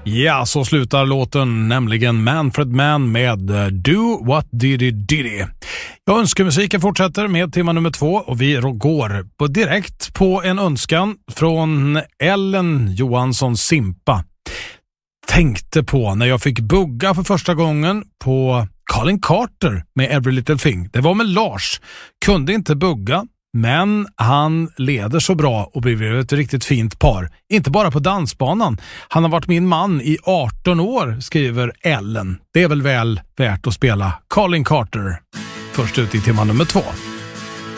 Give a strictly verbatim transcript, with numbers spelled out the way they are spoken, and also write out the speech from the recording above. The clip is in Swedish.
Ja, så slutar låten, nämligen Manfred Mann med Do What Diddy Diddy. Jag önskar musiken fortsätter med tema nummer två och vi går på direkt på en önskan från Ellen Johansson Simpa. Tänkte på när jag fick bugga för första gången på Colin Carter med Every Little Thing. Det var med Lars. Kunde inte bugga, men han leder så bra och blev ett riktigt fint par. Inte bara på dansbanan. Han har varit min man i arton år, skriver Ellen. Det är väl väl värt att spela Colin Carter. Först ut i tema nummer två.